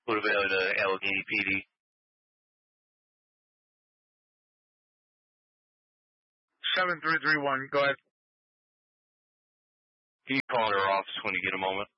Would avail to Allegheny PD. 7331, go ahead. Can you call in our office when you get a moment?